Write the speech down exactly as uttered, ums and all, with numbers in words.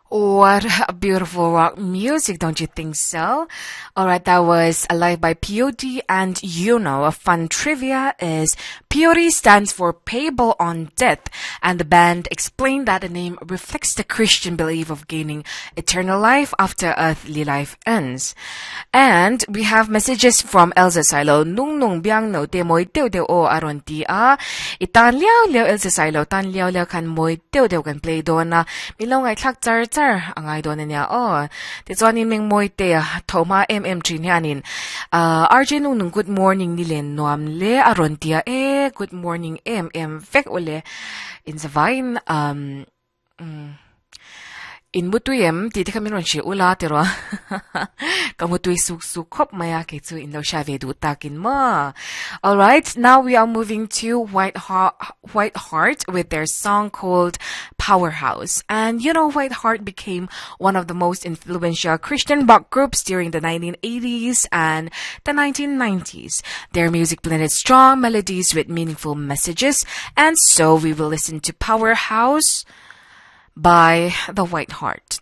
What a beautiful rock music, don't you think so? Alright, that was Alive by P O D, and you know, a fun trivia is P O D stands for Payable on Death, and the band explained that the name reflects the Christian belief of gaining eternal life after earthly life ends. And we have messages from Elsa Silo. Nung nung biang no te moi teo teo o aron ti a. Itan liao liao Elsa Silo. Tan liao liao kan moi teo teo kan play do na. Milaw ngay tlak tsar tsar. Ang ay do na niya o. Titsuanin ming moi te Toma M M G niyanin. Uh, R J nung nung good morning nilen noam le aron ti a eh. Good morning M M. Fek ule. In the vine. Um... Mm, In mutuyem, titi kami ron siya ula, pero kamutuy suksukop maya kitsu indaw siya vedutakin mo. Alright, now we are moving to White, Heart, White Heart with their song called Powerhouse. And you know, White Heart became one of the most influential Christian rock groups during the nineteen eighties and the nineteen nineties. Their music blended strong melodies with meaningful messages, and so we will listen to Powerhouse by the White Heart.